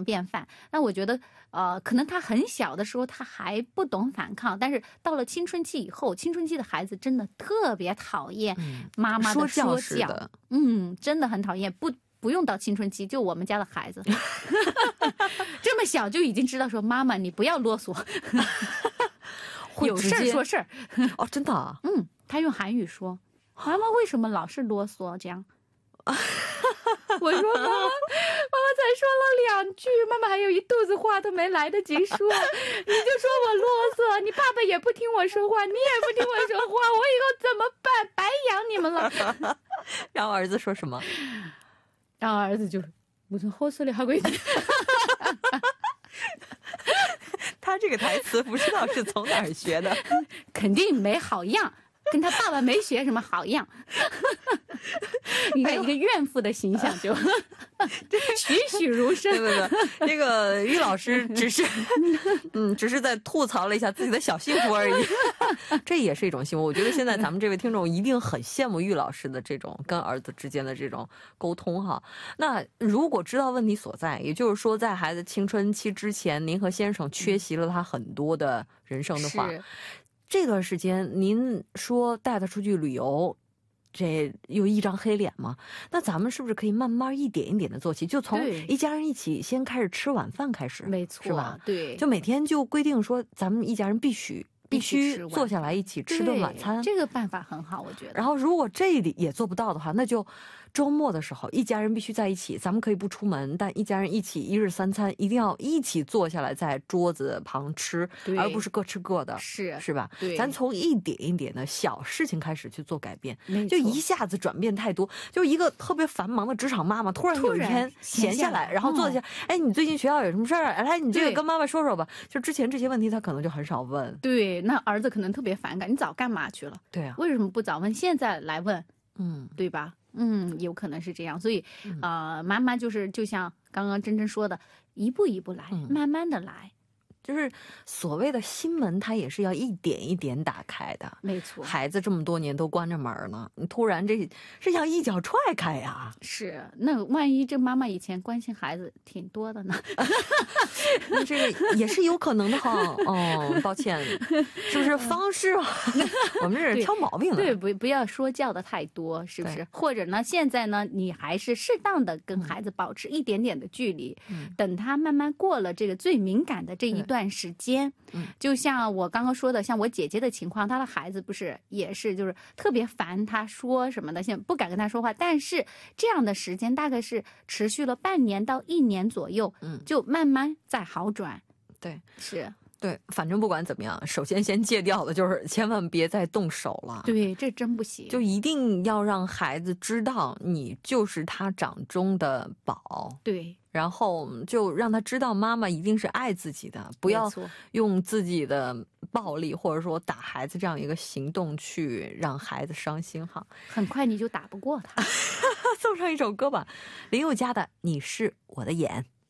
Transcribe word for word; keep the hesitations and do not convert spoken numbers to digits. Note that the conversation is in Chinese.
常便饭。那我觉得呃，可能他很小的时候他还不懂反抗，但是到了青春期以后，青春期的孩子真的特别讨厌妈妈的说教，嗯，真的很讨厌，不不用到青春期，就我们家的孩子这么小就已经知道说妈妈你不要啰嗦有事儿说事儿哦，真的啊？ 嗯，他用韩语说妈妈为什么老是啰嗦这样我说妈妈，妈妈才说了两句，妈妈还有一肚子话都没来得及说，你就说我啰嗦，你爸爸也不听我说话，你也不听我说话，我以后怎么办？白养你们了。 然后儿子说什么？ 然后儿子就무슨 헛소리 하고 있지 他这个台词不知道是从哪儿学的肯定没好样，跟他爸爸没学什么好样你看一个怨妇的形象就栩栩如生。 对对对，那个于老师只是嗯，只是在吐槽了一下自己的小幸福而已这也是一种幸福。我觉得现在咱们这位听众一定很羡慕于老师的这种跟儿子之间的这种沟通哈。那如果知道问题所在，也就是说在孩子青春期之前，您和先生缺席了他很多的人生的话，这段时间您说带他出去旅游，这有一张黑脸吗？那咱们是不是可以慢慢一点一点的做起，就从一家人一起先开始吃晚饭开始？没错，是吧？对，就每天就规定说咱们一家人必须必须坐下来一起吃顿晚餐，这个办法很好，我觉得。然后如果这里也做不到的话，那就周末的时候一家人必须在一起，咱们可以不出门，但一家人一起一日三餐一定要一起坐下来在桌子旁吃，而不是各吃各的，是是吧？对，咱从一点一点的小事情开始去做改变，就一下子转变太多，就一个特别繁忙的职场妈妈突然有一天闲下来，然后坐下，哎，你最近学校有什么事儿？来，你这个跟妈妈说说吧。就之前这些问题他可能就很少问，对，那儿子可能特别反感，你早干嘛去了？对啊，为什么不早问？现在来问，嗯，对吧？嗯，有可能是这样，所以呃，妈妈就是就像刚刚真真说的，一步一步来，慢慢的来。就是所谓的心门，它也是要一点一点打开的。没错，孩子这么多年都关着门呢，你突然这是要一脚踹开呀。是，那万一这妈妈以前关心孩子挺多的呢？那这个也是有可能的哈。哦，抱歉，是不是方式啊？我们这是挑毛病的。对，不不要说教的太多，是不是？或者呢，现在呢，你还是适当的跟孩子保持一点点的距离，嗯、等他慢慢过了这个最敏感的这一段时间，嗯，就像我刚刚说的，像我姐姐的情况，她的孩子不是也是就是特别烦她说什么的，现在不敢跟她说话，但是这样的时间大概是持续了半年到一年左右，嗯，就慢慢在好转。对，是。对，反正不管怎么样，首先先戒掉的就是千万别再动手了。对，这真不行。就一定要让孩子知道你就是他掌中的宝。对。然后就让他知道妈妈一定是爱自己的，不要用自己的暴力或者说打孩子这样一个行动去让孩子伤心哈。很快你就打不过他。送上一首歌吧，林宥嘉的《你是我的眼》。